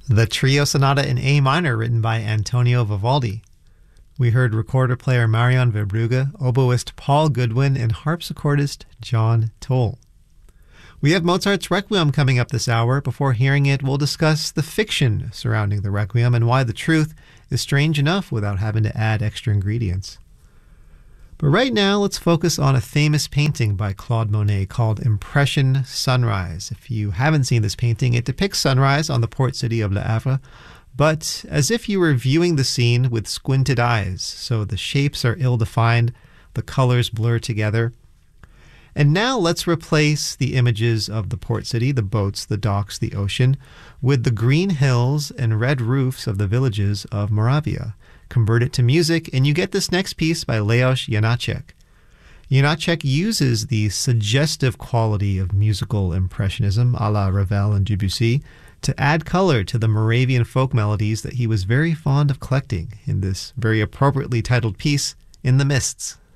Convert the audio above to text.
The Trio Sonata in A minor written by Antonio Vivaldi. We heard recorder-player Marion Verbrugge, oboist Paul Goodwin, and harpsichordist John Toll. We have Mozart's Requiem coming up this hour. Before hearing it, we'll discuss the fiction surrounding the Requiem and why the truth is strange enough without having to add extra ingredients. But right now, let's focus on a famous painting by Claude Monet called Impression Sunrise. If you haven't seen this painting, it depicts sunrise on the port city of Le Havre, but as if you were viewing the scene with squinted eyes, so the shapes are ill-defined, the colors blur together. And now let's replace the images of the port city, the boats, the docks, the ocean, with the green hills and red roofs of the villages of Moravia. Convert it to music, and you get this next piece by Leos Janáček. Janáček uses the suggestive quality of musical impressionism, a la Ravel and Debussy, to add color to the Moravian folk melodies that he was very fond of collecting in this very appropriately titled piece, In the Mists.